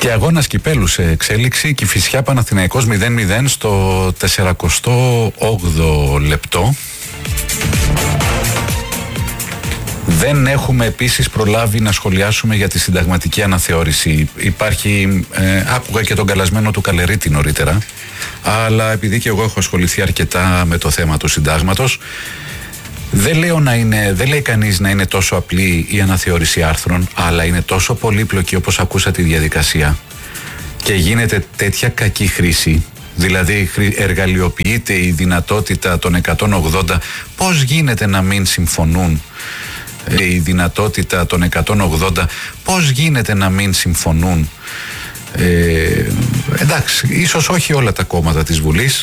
Και αγώνας κυπέλου σε εξέλιξη, Κηφισιά Παναθηναϊκός 0-0 στο 48ο λεπτό. Δεν έχουμε επίσης προλάβει να σχολιάσουμε για τη συνταγματική αναθεώρηση. Υπάρχει, άκουγα και τον καλεσμένο του Καλερίτη νωρίτερα, αλλά επειδή και εγώ έχω ασχοληθεί αρκετά με το θέμα του συντάγματος, δεν λέει κανείς να είναι τόσο απλή η αναθεώρηση άρθρων, αλλά είναι τόσο πολύπλοκη, όπως ακούσατε, η διαδικασία, και γίνεται τέτοια κακή χρήση. Δηλαδή εργαλειοποιείται η δυνατότητα των 180. Πώς γίνεται να μην συμφωνούν η δυνατότητα των 180? Πώς γίνεται να μην συμφωνούν? Εντάξει, ίσως όχι όλα τα κόμματα της Βουλής,